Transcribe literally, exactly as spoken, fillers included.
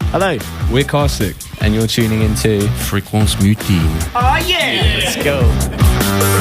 Hello, we're Carstic, and you're tuning into Fréquence Mutine. Oh yeah! Let's go.